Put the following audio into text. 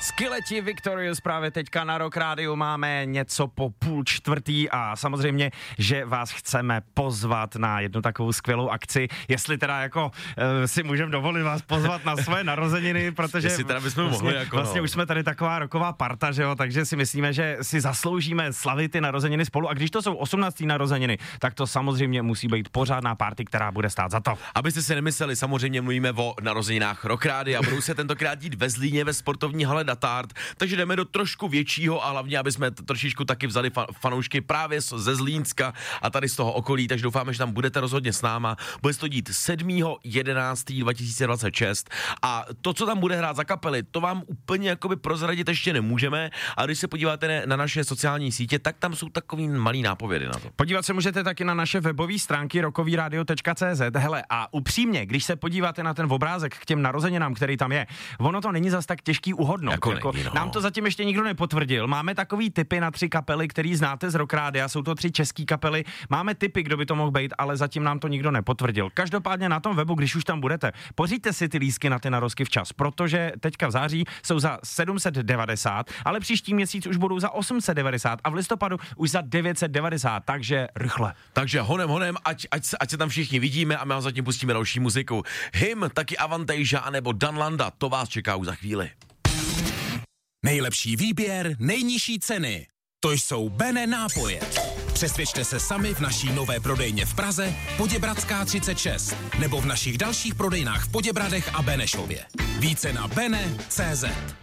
Skileti Victorious právě teďka na Rock Rádiu máme něco po 3:30 a samozřejmě, že vás chceme pozvat na jednu takovou skvělou akci, jestli teda jako si můžeme dovolit vás pozvat na své narozeniny, protože jestli teda bychom mohli jako vlastně už jsme tady taková roková parta, že jo, takže si myslíme, že si zasloužíme slavit ty narozeniny spolu a když to jsou 18. narozeniny, tak to samozřejmě musí být pořádná party, která bude stát za to. Abyste si nemysleli, samozřejmě mluvíme o narozeninách Rock Rádia a budou se tentokrát dít ve Zlíně ve sportovní hale Datard, takže jdeme do trošku většího a hlavně, aby jsme trošičku taky vzali fanoušky právě ze Zlínska a tady z toho okolí, takže doufáme, že tam budete rozhodně s náma. Bude se to dít 7.11.2026 a to, co tam bude hrát za kapely, to vám úplně jakoby prozradit ještě nemůžeme, a když se podíváte na naše sociální sítě, tak tam jsou takový malý nápovědy na to. Podívat se můžete taky na naše webové stránky rockovyradio.cz. Hele, a upřímně, když se podíváte na ten obrázek k těm narozeninám, který tam je, ono to není zas tak těžký uhodnout. Nám to zatím ještě nikdo nepotvrdil. Máme takový tipy na 3 kapely, který znáte z Rock Rádia, jsou to 3 český kapely. Máme tipy, kdo by to mohl být, ale zatím nám to nikdo nepotvrdil. Každopádně na tom webu, když už tam budete, pořiďte si ty lístky na ty narozky včas, protože teďka v září jsou za 790, ale příští měsíc už budou za 890 a v listopadu už za 990, takže rychle. Takže honem, ať se tam všichni vidíme a my vám zatím pustíme další muziku. Hym, taky Avantasia anebo Danlanda, to vás čeká už za chvíli. Nejlepší výběr, nejnižší ceny. To jsou Bene nápoje. Přesvědčte se sami v naší nové prodejně v Praze, Poděbradská 36, nebo v našich dalších prodejnách v Poděbradech a Benešově. Více na bene.cz.